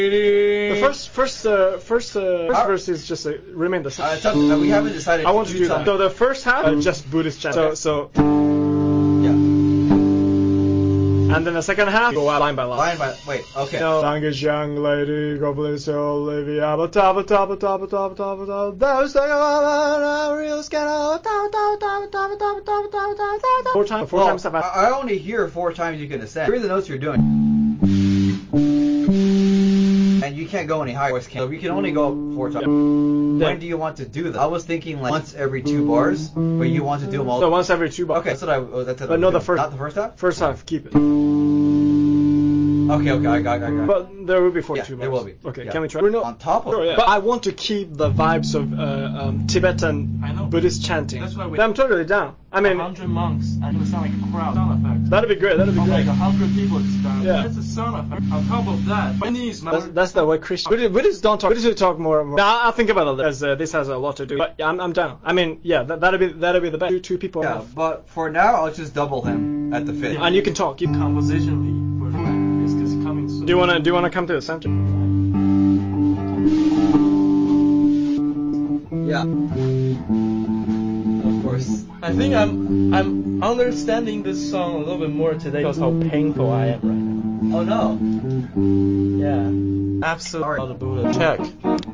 The first verse is just remain the same. We haven't decided. I want to do that. So the first half, just Buddhist chant. Okay. So. Yeah. And then the second half, go out line by line. Line by wait. Okay. Youngest young lady, go bless Olivia, but top. Those four times. I only hear 4 times you can ascend. Here are the notes you're doing. And you can't go any higher. So you can only go 4 times. When do you want to do that? I was thinking like once every 2 bars, but you want to do them all. So once every 2 bars. Okay, that's what I. But no, the first. Not the first half. First half, keep it. Okay, I got it. But there will be 2 bars. There will be. Okay, Yeah. can we try? On top of it. But I want to keep the vibes of Tibetan Buddhist chanting. That's why I'm totally down. I mean, 100 monks and it would sound like a crowd. Sound effect. That'd be great. That'd be great. Like 100 people just down. Yeah. That's a sound effect. On top of that, Chinese. That's the way Christian. Buddhists don't talk. Buddhists talk more. Now, I'll think about it as this has a lot to do. But I'm down. I mean, yeah, that'd be the best. Two people. Yeah, but for now I'll just double him at the 5th. And you can talk. Compositionally, it's just coming soon. Do you wanna come to the center? Yeah. Of course. I think I'm understanding this song a little bit more today because how painful I am right now. Oh no. Yeah. Absolutely. Buddha. Check.